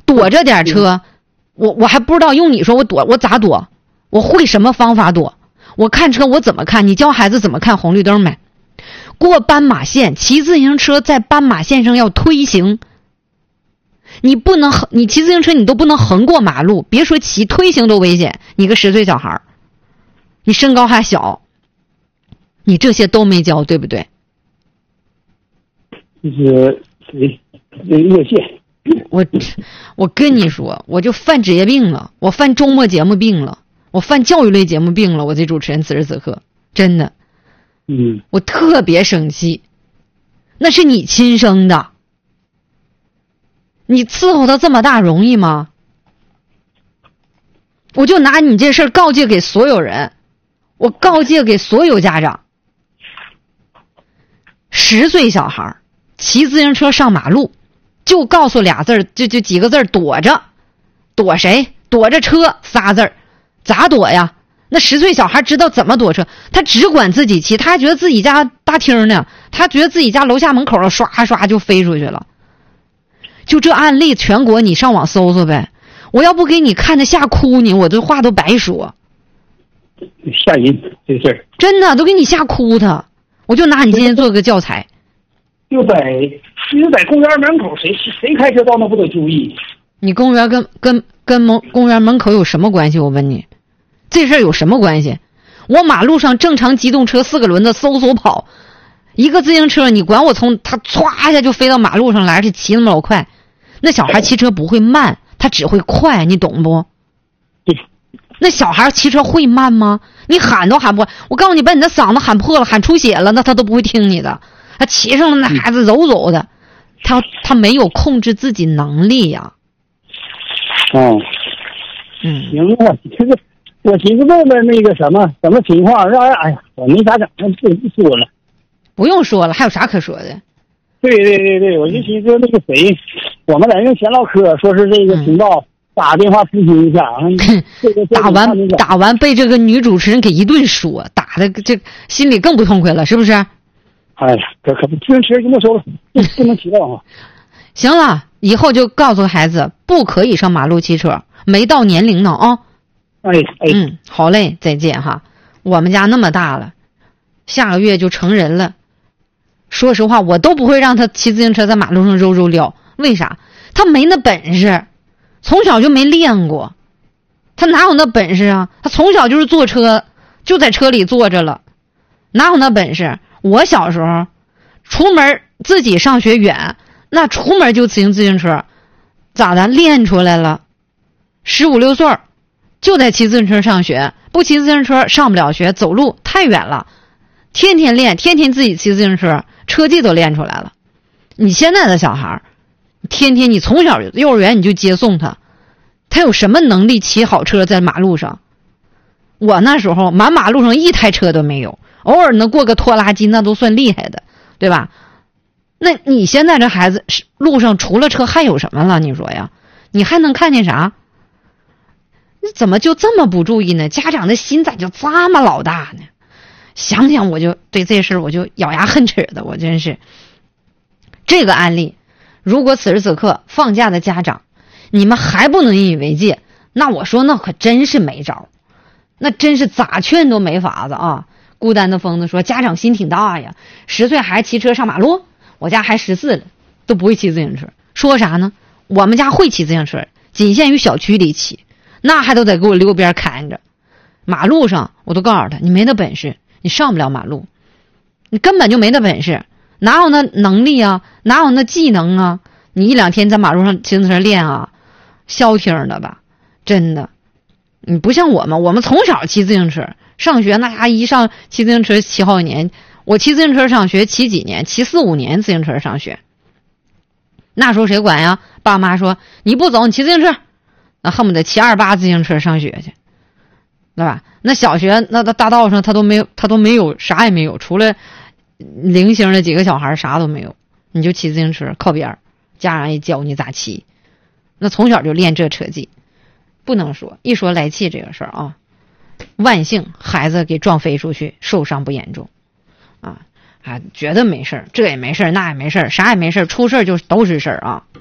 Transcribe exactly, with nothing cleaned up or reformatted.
躲着点车，我我还不知道用你说我躲我咋躲，我会什么方法躲？我看车我怎么看？你教孩子怎么看红绿灯没？过斑马线，骑自行车在斑马线上要推行。你不能横，你骑自行车你都不能横过马路，别说骑，推行都危险。你个十岁小孩，你身高还小，你这些都没教，对不对？ 就是热线。 我我跟你说，我就犯职业病了，我犯周末节目病了，我犯教育类节目病了。我这主持人此时此刻真的， 嗯， 我特别生气，那是你亲生的，你伺候他这么大容易吗？我就拿你这事儿告诫给所有人，我告诫给所有家长。十岁小孩骑自行车上马路，就告诉俩字儿，就就几个字儿，躲着，躲谁？躲着车仨字儿，咋躲呀？那十岁小孩知道怎么躲车，他只管自己骑，他还觉得自己家大厅呢，他觉得自己家楼下门口刷刷就飞出去了。就这案例，全国你上网搜搜呗。我要不给你看的吓哭你，我这话都白说。 吓人这事儿， 真的都给你吓哭他。我就拿你今天做个教材。 就在就在公园门口，谁谁开车到那不得注意？ 你公园跟跟跟门公园门口有什么关系？我问你，这事儿有什么关系？我马路上正常机动车四个轮子嗖嗖跑，一个自行车，你管我从他歘一下就飞到马路上来，而且骑那么老快。那小孩骑车不会慢，他只会快，你懂不？那小孩骑车会慢吗？你喊都喊不，我告诉你，把你的嗓子喊破了，喊出血了，那他都不会听你的。他骑上了，那孩子柔柔的，他他没有控制自己能力呀、 啊。哦， 嗯， 行了，这个我寻思问问那个什么什么情况，让哎呀，我没咋整，那就不说了。 不用说了，还有啥可说的？ 对对对对，我就寻思那个谁，我们在那闲唠嗑，说是这个频道。嗯，打电话咨询一下，这个打完打完被这个女主持人给一顿说，打的这心里更不痛快了，是不是？ 哎呀，可可不，自行车就没收了，不不能骑了啊！ 行了，以后就告诉孩子不可以上马路骑车，没到年龄呢啊、哦。 哎哎， 嗯，好嘞，再见哈。我们家那么大了，下个月就成人了。说实话，我都不会让他骑自行车在马路上揉揉撩，为啥？他没那本事。从小就没练过，他哪有那本事啊？他从小就是坐车，就在车里坐着了，哪有那本事？我小时候出门自己上学远，那出门就骑自行车，咋的？练出来了。十五六岁就得骑自行车上学，不骑自行车上不了学，走路太远了，天天练，天天自己骑自行车，车技都练出来了。你现在的小孩天天你从小幼儿园你就接送他，他有什么能力骑好车在马路上？我那时候满马路上一台车都没有，偶尔能过个拖拉机那都算厉害的，对吧？那你现在这孩子路上除了车还有什么了？你说呀，你还能看见啥？你怎么就这么不注意呢？家长的心咋就这么老大呢？想想我就对这事我就咬牙恨齿的，我真是。这个案例如果此时此刻放假的家长，你们还不能引以为戒，那我说那可真是没招，那真是咋劝都没法子啊！孤单的疯子说：“家长心挺大呀，十岁孩子骑车上马路，我家还十四了，都不会骑自行车。说啥呢？我们家会骑自行车，仅限于小区里骑，那还都得给我溜边看着。马路上我都告诉他，你没那本事，你上不了马路，你根本就没那本事。”哪有那能力啊？哪有那技能啊？你一两天在马路上骑自行车练啊，消停的吧？真的，你不像我们，我们从小骑自行车上学，那家一上骑自行车骑好几年。我骑自行车上学骑几年？骑四五年自行车上学。那时候谁管呀？爸妈说你不走，你骑自行车，那恨不得骑二八自行车上学去，对吧？那小学那大道上他都没有，他都没有啥也没有，除了零星的几个小孩啥都没有，你就骑自行车靠边，家长也教你咋骑，那从小就练这车技。不能说一说来气这个事儿啊，万幸孩子给撞飞出去，受伤不严重啊啊，觉得没事儿，这也没事儿，那也没事儿，啥也没事儿，出事儿就都是事儿啊。